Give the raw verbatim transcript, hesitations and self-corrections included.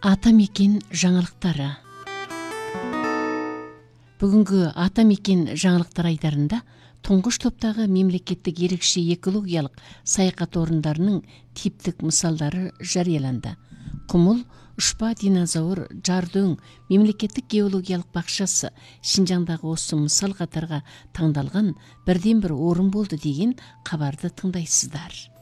Атамекен жаңалықтары. Бүгінгі Атамекен жаңалықтар айдарында тұңғыш топтағы мемлекеттік ерекше экологиялық саяхат орындарының типтік мысалдары жарияланды. Құмыл, Ұшпа динозавр, Жардөң мемлекеттік геологиялық бақшасы Шинжаңдағы осы мысал қатарға таңдалған бірден бір орын болды деген хабарды тыңдайсыздар.